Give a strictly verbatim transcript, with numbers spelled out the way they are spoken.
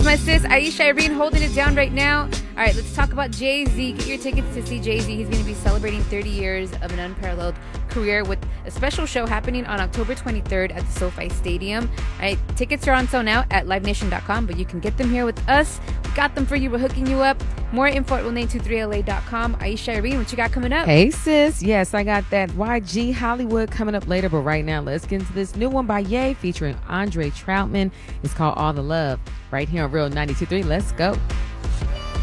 my sis, Aisha Irene, holding it down right now. All right, let's talk about Jay-Z. Get your tickets to see Jay-Z. He's going to be celebrating thirty years of an unparalleled career with a special show happening on October twenty-third at the SoFi Stadium. All right, tickets are on sale now at live nation dot com, but you can get them here with us. We got them for you. We're hooking you up. More info at real nine two three L A dot com. Aisha Irene, what you got coming up? Hey, sis. Yes, I got that Y G Hollywood coming up later, but right now, let's get into this new one by Ye featuring Andre Troutman. It's called All the Love right here on Real ninety-two point three. Let's go.